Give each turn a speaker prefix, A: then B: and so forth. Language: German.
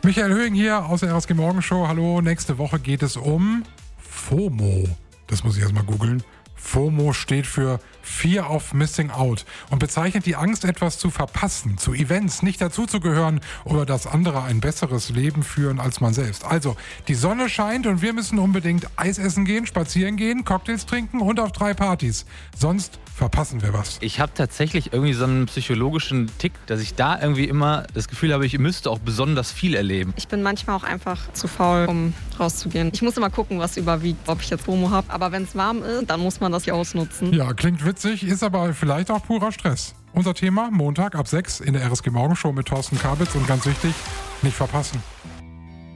A: Michael Höhing hier aus der RSG Morgenshow. Hallo, nächste Woche geht es um FOMO. Das muss ich erstmal googeln. FOMO steht für Fear of Missing Out und bezeichnet die Angst, etwas zu verpassen, zu Events nicht dazuzugehören oder dass andere ein besseres Leben führen als man selbst. Also, die Sonne scheint und wir müssen unbedingt Eis essen gehen, spazieren gehen, Cocktails trinken und auf 3 Partys. Sonst verpassen wir was.
B: Ich habe tatsächlich irgendwie so einen psychologischen Tick, dass ich da irgendwie immer das Gefühl habe, ich müsste auch besonders viel erleben.
C: Ich bin manchmal auch einfach zu faul, um rauszugehen. Ich muss immer gucken, was überwiegt, ob ich jetzt FOMO habe. Aber wenn es warm ist, dann muss man das ja ausnutzen.
A: Ja, klingt witzig, ist aber vielleicht auch purer Stress. Unser Thema Montag ab 6 in der RSG Morgenshow mit Thorsten Kabitz und ganz wichtig, nicht verpassen.